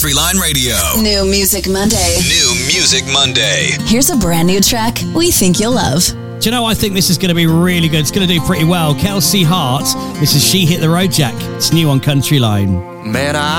Country Line Radio. New Music Monday. New Music Monday. Here's a brand new track we think you'll love. Do you know, I think this is going to be really good. It's going to do pretty well. Kelsey Hart, this is She Hit the Road Jack. It's new on Country Line. Man,